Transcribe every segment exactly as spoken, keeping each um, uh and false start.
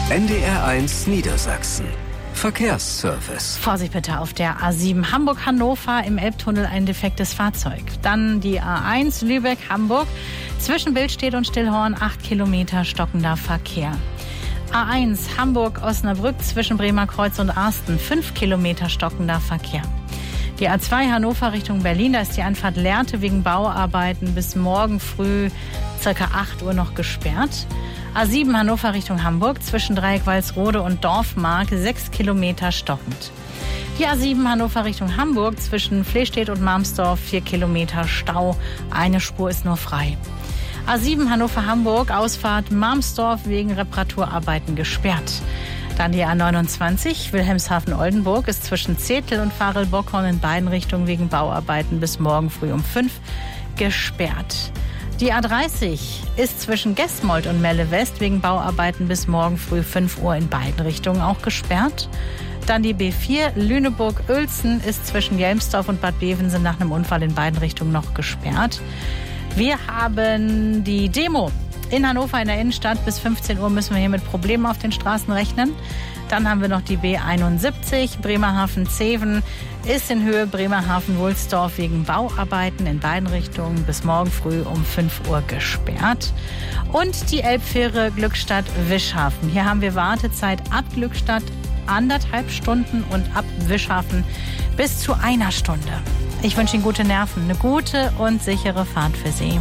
N D R eins Niedersachsen. Verkehrsservice. Vorsicht bitte auf der A sieben Hamburg-Hannover, im Elbtunnel ein defektes Fahrzeug. Dann die A eins Lübeck-Hamburg, zwischen Billstedt und Stillhorn acht Kilometer stockender Verkehr. A eins Hamburg-Osnabrück, zwischen Bremer Kreuz und Arsten fünf Kilometer stockender Verkehr. Die A zwei Hannover Richtung Berlin, da ist die Anfahrt Lehrte wegen Bauarbeiten bis morgen früh circa acht Uhr noch gesperrt. A sieben Hannover Richtung Hamburg, zwischen Dreieck-Walsrode und Dorfmark sechs Kilometer stockend. Die A sieben Hannover Richtung Hamburg, zwischen Flehstedt und Marmsdorf vier Kilometer Stau, eine Spur ist nur frei. A sieben Hannover Hamburg, Ausfahrt Marmsdorf wegen Reparaturarbeiten gesperrt. Dann die A neunundzwanzig Wilhelmshaven-Oldenburg ist zwischen Zetel und Farel-Bockhorn in beiden Richtungen wegen Bauarbeiten bis morgen früh um fünf gesperrt. Die A dreißig ist zwischen Gesmold und Melle West wegen Bauarbeiten bis morgen früh fünf Uhr in beiden Richtungen auch gesperrt. Dann die B vier Lüneburg-Uelzen ist zwischen Jelmsdorf und Bad Bevensen nach einem Unfall in beiden Richtungen noch gesperrt. Wir haben die Demo in Hannover in der Innenstadt. Bis fünfzehn Uhr müssen wir hier mit Problemen auf den Straßen rechnen. Dann haben wir noch die B einundsiebzig Bremerhaven-Zeven ist in Höhe Bremerhaven-Wulsdorf wegen Bauarbeiten in beiden Richtungen bis morgen früh um fünf Uhr gesperrt. Und die Elbfähre Glückstadt-Wischhafen. Hier haben wir Wartezeit ab Glückstadt anderthalb Stunden und ab Wischhafen bis zu einer Stunde. Ich wünsche Ihnen gute Nerven, eine gute und sichere Fahrt für Sie.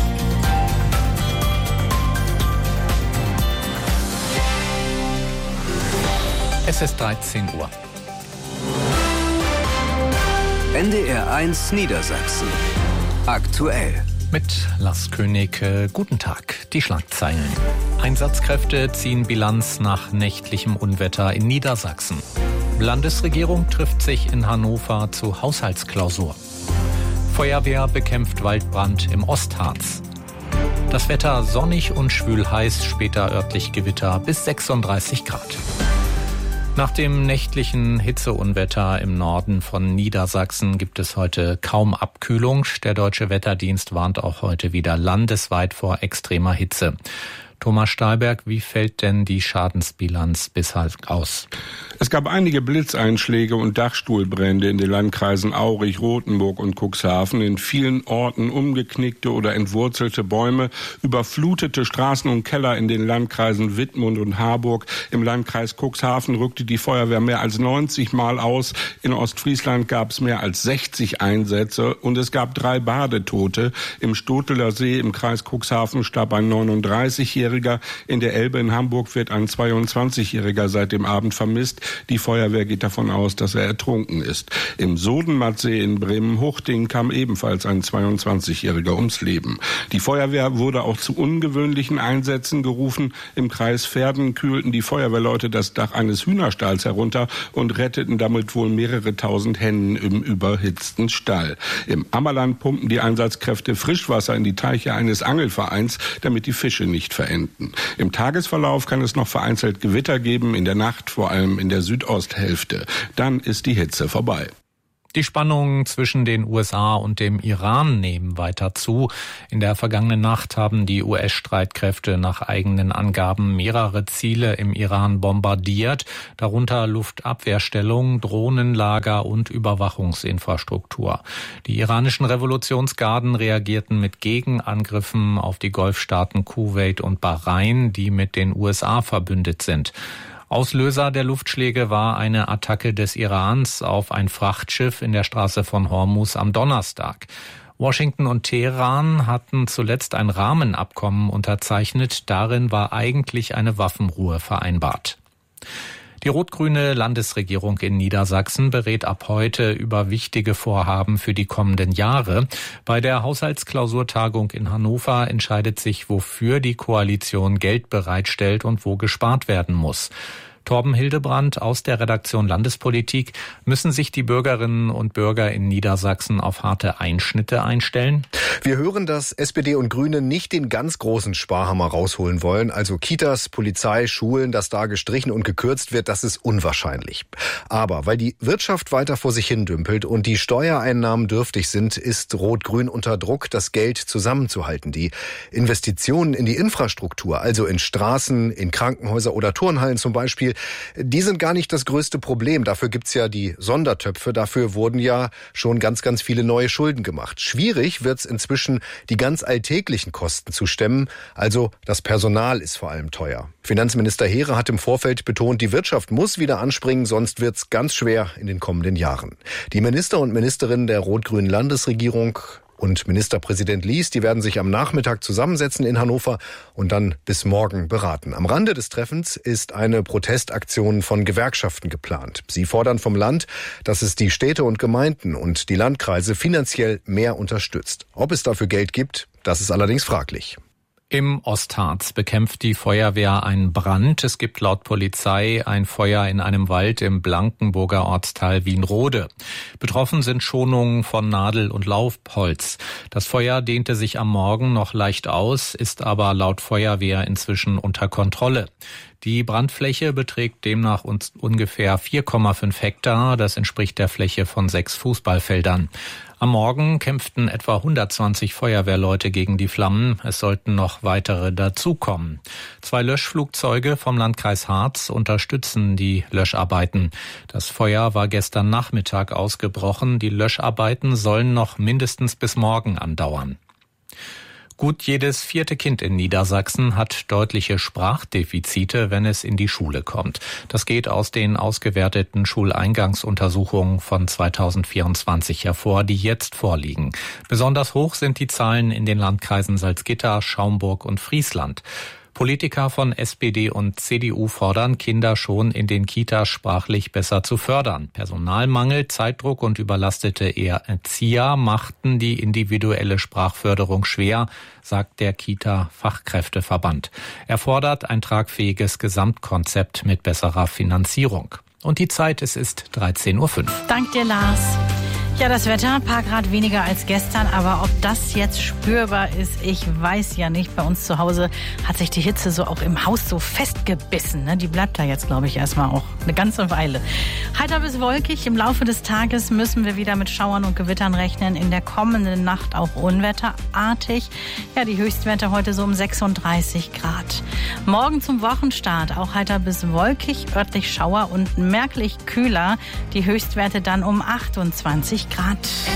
Es ist dreizehn Uhr. N D R eins Niedersachsen. Aktuell. Mit Lars König, äh, guten Tag. Die Schlagzeilen. Einsatzkräfte ziehen Bilanz nach nächtlichem Unwetter in Niedersachsen. Landesregierung trifft sich in Hannover zu Haushaltsklausur. Feuerwehr bekämpft Waldbrand im Ostharz. Das Wetter sonnig und schwül heiß, später örtlich Gewitter bis sechsunddreißig Grad. Nach dem nächtlichen Hitzeunwetter im Norden von Niedersachsen gibt es heute kaum Abkühlung. Der Deutsche Wetterdienst warnt auch heute wieder landesweit vor extremer Hitze. Thomas Stahlberg, wie fällt denn die Schadensbilanz bisher aus? Es gab einige Blitzeinschläge und Dachstuhlbrände in den Landkreisen Aurich, Rothenburg und Cuxhaven. In vielen Orten umgeknickte oder entwurzelte Bäume, überflutete Straßen und Keller in den Landkreisen Wittmund und Harburg. Im Landkreis Cuxhaven rückte die Feuerwehr mehr als neunzig Mal aus. In Ostfriesland gab es mehr als sechzig Einsätze und es gab drei Badetote. Im Stoteler See im Kreis Cuxhaven starb ein neununddreißigjähriger. In der Elbe in Hamburg wird ein zweiundzwanzigjähriger seit dem Abend vermisst. Die Feuerwehr geht davon aus, dass er ertrunken ist. Im Sodenmattsee in Bremen-Huchting kam ebenfalls ein zweiundzwanzigjähriger ums Leben. Die Feuerwehr wurde auch zu ungewöhnlichen Einsätzen gerufen. Im Kreis Verden kühlten die Feuerwehrleute das Dach eines Hühnerstalls herunter und retteten damit wohl mehrere tausend Hennen im überhitzten Stall. Im Ammerland pumpen die Einsatzkräfte Frischwasser in die Teiche eines Angelvereins, damit die Fische nicht verenden. Im Tagesverlauf kann es noch vereinzelt Gewitter geben, in der Nacht vor allem in der Südosthälfte. Dann ist die Hitze vorbei. Die Spannungen zwischen den U S A und dem Iran nehmen weiter zu. In der vergangenen Nacht haben die U S-Streitkräfte nach eigenen Angaben mehrere Ziele im Iran bombardiert, darunter Luftabwehrstellungen, Drohnenlager und Überwachungsinfrastruktur. Die iranischen Revolutionsgarden reagierten mit Gegenangriffen auf die Golfstaaten Kuwait und Bahrain, die mit den U S A verbündet sind. Auslöser der Luftschläge war eine Attacke des Irans auf ein Frachtschiff in der Straße von Hormuz am Donnerstag. Washington und Teheran hatten zuletzt ein Rahmenabkommen unterzeichnet. Darin war eigentlich eine Waffenruhe vereinbart. Die rot-grüne Landesregierung in Niedersachsen berät ab heute über wichtige Vorhaben für die kommenden Jahre. Bei der Haushaltsklausurtagung in Hannover entscheidet sich, wofür die Koalition Geld bereitstellt und wo gespart werden muss. Torben Hildebrand aus der Redaktion Landespolitik. Müssen sich die Bürgerinnen und Bürger in Niedersachsen auf harte Einschnitte einstellen? Wir hören, dass S P D und Grüne nicht den ganz großen Sparhammer rausholen wollen. Also Kitas, Polizei, Schulen, dass da gestrichen und gekürzt wird, das ist unwahrscheinlich. Aber weil die Wirtschaft weiter vor sich hin dümpelt und die Steuereinnahmen dürftig sind, ist Rot-Grün unter Druck, das Geld zusammenzuhalten. Die Investitionen in die Infrastruktur, also in Straßen, in Krankenhäuser oder Turnhallen zum Beispiel, die sind gar nicht das größte Problem. Dafür gibt's ja die Sondertöpfe. Dafür wurden ja schon ganz, ganz viele neue Schulden gemacht. Schwierig wird's inzwischen, die ganz alltäglichen Kosten zu stemmen. Also das Personal ist vor allem teuer. Finanzminister Heere hat im Vorfeld betont, die Wirtschaft muss wieder anspringen, sonst wird's ganz schwer in den kommenden Jahren. Die Minister und Ministerinnen der rot-grünen Landesregierung und Ministerpräsident Lies, die werden sich am Nachmittag zusammensetzen in Hannover und dann bis morgen beraten. Am Rande des Treffens ist eine Protestaktion von Gewerkschaften geplant. Sie fordern vom Land, dass es die Städte und Gemeinden und die Landkreise finanziell mehr unterstützt. Ob es dafür Geld gibt, das ist allerdings fraglich. Im Ostharz bekämpft die Feuerwehr einen Brand. Es gibt laut Polizei ein Feuer in einem Wald im Blankenburger Ortsteil Wienrode. Betroffen sind Schonungen von Nadel- und Laubholz. Das Feuer dehnte sich am Morgen noch leicht aus, ist aber laut Feuerwehr inzwischen unter Kontrolle. Die Brandfläche beträgt demnach ungefähr vier Komma fünf Hektar. Das entspricht der Fläche von sechs Fußballfeldern. Am Morgen kämpften etwa hundertzwanzig Feuerwehrleute gegen die Flammen. Es sollten noch weitere dazukommen. Zwei Löschflugzeuge vom Landkreis Harz unterstützen die Löscharbeiten. Das Feuer war gestern Nachmittag ausgebrochen. Die Löscharbeiten sollen noch mindestens bis morgen andauern. Gut jedes vierte Kind in Niedersachsen hat deutliche Sprachdefizite, wenn es in die Schule kommt. Das geht aus den ausgewerteten Schuleingangsuntersuchungen von zweitausendvierundzwanzig hervor, die jetzt vorliegen. Besonders hoch sind die Zahlen in den Landkreisen Salzgitter, Schaumburg und Friesland. Politiker von S P D und C D U fordern, Kinder schon in den Kitas sprachlich besser zu fördern. Personalmangel, Zeitdruck und überlastete Erzieher machten die individuelle Sprachförderung schwer, sagt der Kita-Fachkräfteverband. Er fordert ein tragfähiges Gesamtkonzept mit besserer Finanzierung. Und die Zeit, es ist dreizehn Uhr fünf. Dank dir, Lars. Ja, das Wetter, ein paar Grad weniger als gestern, aber ob das jetzt spürbar ist, ich weiß ja nicht. Bei uns zu Hause hat sich die Hitze so auch im Haus so festgebissen. Ne? Die bleibt da jetzt, glaube ich, erstmal auch eine ganze Weile. Heiter bis wolkig. Im Laufe des Tages müssen wir wieder mit Schauern und Gewittern rechnen. In der kommenden Nacht auch unwetterartig. Ja, die Höchstwerte heute so um sechsunddreißig Grad. Morgen zum Wochenstart auch heiter bis wolkig, örtlich Schauer und merklich kühler. Die Höchstwerte dann um achtundzwanzig Grad.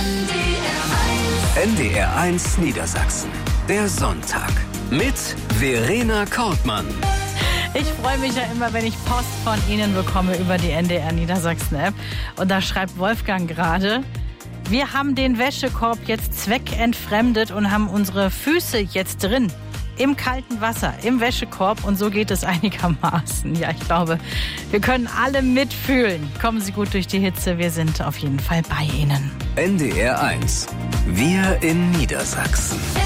N D R eins Niedersachsen. Der Sonntag mit Verena Kortmann. Ich freue mich ja immer, wenn ich Post von Ihnen bekomme über die N D R Niedersachsen-App. Und da schreibt Wolfgang gerade: Wir haben den Wäschekorb jetzt zweckentfremdet und haben unsere Füße jetzt drin. Im kalten Wasser, im Wäschekorb, und so geht es einigermaßen. Ja, ich glaube, wir können alle mitfühlen. Kommen Sie gut durch die Hitze, wir sind auf jeden Fall bei Ihnen. N D R eins. Wir in Niedersachsen.